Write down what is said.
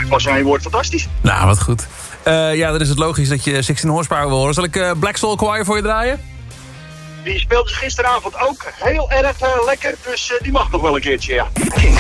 Passagier wordt fantastisch. Nou, wat goed. Ja, dan is het logisch dat je 16 horsepower wil horen. Zal ik Black Soul Choir voor je draaien? Die speelde gisteravond ook heel erg lekker, dus die mag nog wel een keertje, ja.